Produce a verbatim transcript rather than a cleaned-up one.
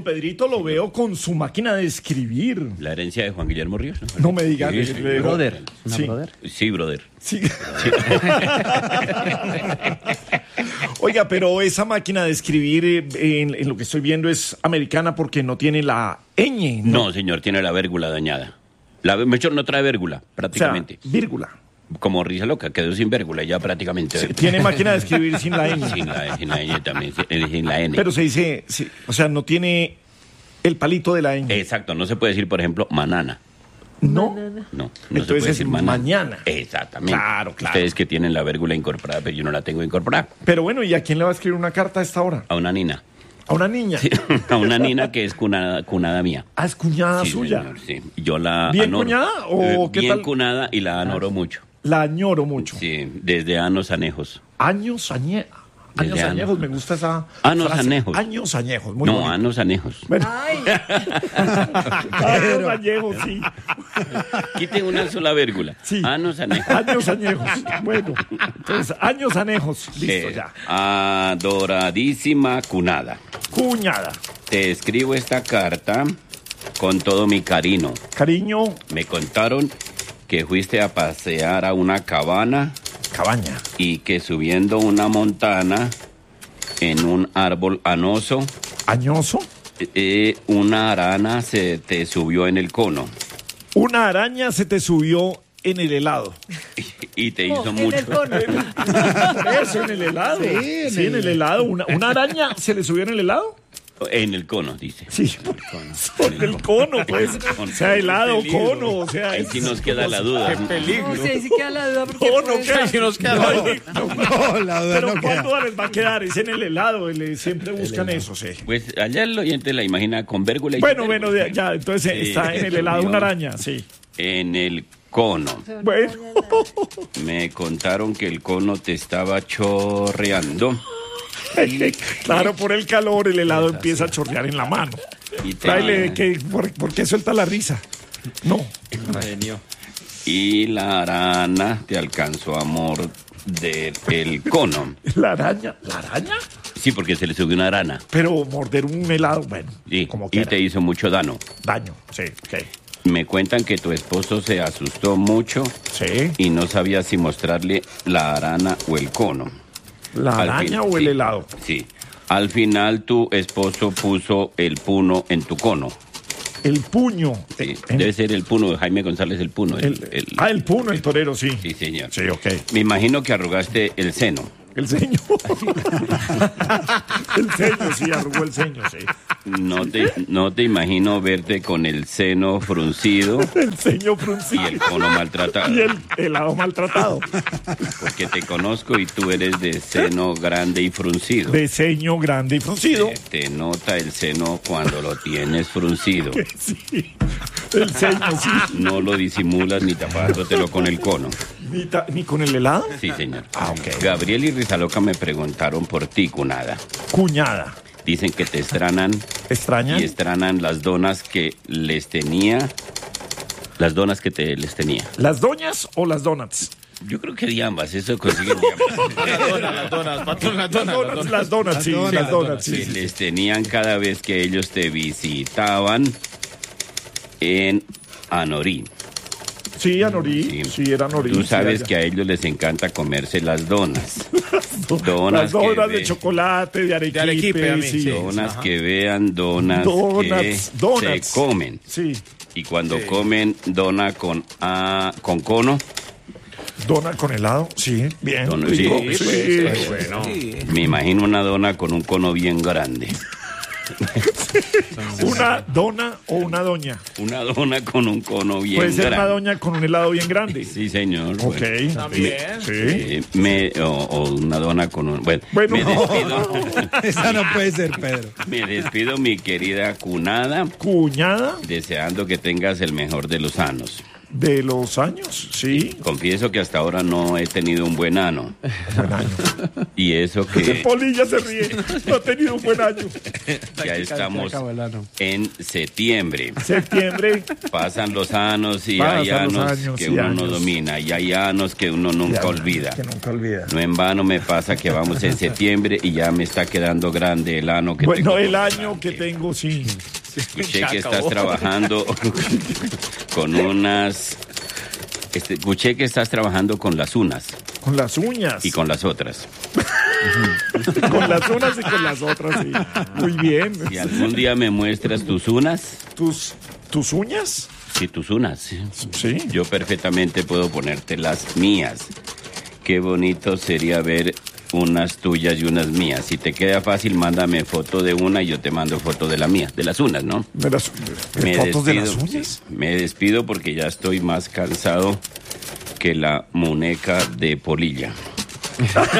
don Pedrito lo veo con su máquina de escribir. La herencia de Juan Guillermo Ríos. No, no me digas. Sí, sí, le, le, brother. ¿Una sí. brother? Sí, brother. Sí. Sí. Oiga, pero esa máquina de escribir, eh, en, en lo que estoy viendo, es americana porque no tiene la ñ, ¿no? No, señor, tiene la vérgula dañada. La, mejor no trae vérgula, prácticamente. O sea, vírgula. Como Risa Loca, quedó sin vérgula, ya prácticamente. Sí, tiene máquina de escribir sin la ñ. Sin la, sin la ñ también, sin, sin la N. Pero se dice, sí, o sea, no tiene el palito de la ñ. Exacto, no se puede decir, por ejemplo, manana. No. No, no Entonces se puede es decir manana. mañana. Exactamente. Claro, claro. Ustedes que tienen la vérgula incorporada, pero yo no la tengo incorporada. Pero bueno, ¿y a quién le va a escribir una carta a esta hora? A una nina. A una niña. Sí, a una nina que es cunada, cunada mía. Ah, es cuñada Sí, suya. señor, sí. Yo la ¿Bien anoro. cuñada o Eh, qué bien tal? cunada y la anoro mucho. La añoro mucho. Sí, desde años anejos. Años añe... Años Desde añejos, años. me gusta esa Años frase. añejos. Años añejos, muy No, bonito. años anejos. Bueno, Ay, años añejos, sí. Quiten una sola vérgula. Sí. Años anejos. Años añejos. Bueno, entonces, años añejos. Listo, Eh, ya. Adoradísima cunada. Cuñada. Te escribo esta carta con todo mi cariño. Cariño, Me contaron que fuiste a pasear a una cabana cabaña. y que subiendo una montana en un árbol anoso, Añoso. eh, una arana se te subió en el cono Una araña se te subió en el helado. y te hizo en mucho. el cono. Eso, en el helado. Sí, en en el- el helado. Una, una araña se le subió en el helado. En el cono, dice. Sí, por, por el cono, pues. O sea, helado, cono, o sea. Ahí es- sí nos queda la duda. No, sí, sí queda la duda porque No, no puede queda. ser- nos queda. No, la duda Pero no ¿cuál queda. duda les va a quedar? Es en el helado. el- Siempre buscan eso, sí. Pues allá el oyente la imagina con vérgula y Bueno, sin bueno, vérgula. de- ya, entonces Sí, está en el helado una araña, sí. En el cono. Bueno, Me contaron que el cono te estaba chorreando claro, por el calor el helado empieza a chorrear en la mano. y te, Tráele, que, ¿por, por qué suelta la risa? No, y la arana te alcanzó a morder el cono. la araña, ¿la araña? Sí, porque se le subió una arana. Pero morder un helado, bueno, Sí, como y quiera. te hizo mucho daño. Daño, sí, ok. Me cuentan que tu esposo se asustó mucho Sí, y no sabía si mostrarle la arana o el cono. la Al araña fin- o el sí, helado. Sí. Al final tu esposo puso el puno en tu cono. El puño. Sí, En- debe ser el puno de Jaime González el puno. el- el- el- ah, el puno, el torero, sí. Sí, señor. Sí, ok. Me imagino que arrugaste el seno. El ceño. El ceño, sí, arrugó el ceño, sí. No te, no te imagino verte con el seno fruncido El ceño y fruncido. el cono maltratado. Y el helado maltratado. Porque te conozco y tú eres de seno grande y fruncido. De ceño grande y fruncido. Eh, Te nota el seno cuando lo tienes fruncido. Sí. El ceño, sí. No lo disimulas ni tapándotelo con el cono. Ni, ta- ni con el helado. Sí, señor. Ah, ok. Gabriel y Rizaloca me preguntaron por ti, cunada. Cuñada. Dicen que te extranan ¿Extraña? y extranan las donas que les tenía. Las donas que te les tenía. ¿Las doñas o las donuts? Yo creo que de ambas, eso consiguen de ambas. Las donas, las donas, patrón, las donas, las donas. Las donuts, sí, donas, las las donuts, sí. Que sí. les tenían cada vez que ellos te visitaban en Anorí. Sí, Anorí, Sí. sí, era Anorí. Tú sí, sabes allá. que a ellos les encanta comerse las donas. Donas Las donas que de ve- chocolate, de arequipe, arequipe, a mí, sí. sí. Donas que vean, donas Donuts, que donuts. se comen. Sí, Y cuando comen dona con a, con cono, dona con helado, sí, bien. Dona- rico, sí, sí. pues, bueno. me imagino una dona con un cono bien grande. Una dona o una doña. Una dona con un cono bien Puede ser una grande. doña con un helado bien grande. Sí, señor. Ok. Bueno. También. Sí. Eh, me, o, o una dona con un... Bueno, Bueno, me, no. despido, Esa no puede ser, Pedro. me despido, mi querida cunada, Cuñada, deseando que tengas el mejor de los años. De los años, sí. Confieso que hasta ahora no he tenido un buen ano. Buen año. Y eso que Polilla se ríe. No ha tenido un buen año. ya estamos en septiembre. Septiembre. Pasan los años y Pasan hay los años años que y uno no años. domina. Y hay años que uno nunca Ya, olvida. Que nunca olvida. No en vano me pasa que vamos en septiembre y ya me está quedando grande el ano que Bueno, tengo el por año delante. que tengo, sí. Escuché que estás trabajando con unas... Este, escuché que estás trabajando con las unas Con las uñas. y con las otras. Con las unas y con las otras, sí. Muy bien. Si algún día me muestras tus unas, ¿Tus, tus uñas? sí, tus unas, Sí. yo perfectamente puedo ponerte las mías. Qué bonito sería ver unas tuyas y unas mías. Si te queda fácil, mándame foto de una y yo te mando foto de la mía, de las unas, ¿no? ¿De las, de- Me fotos de despido, las uñas? sí, me despido porque ya estoy más cansado que la muñeca de Polilla.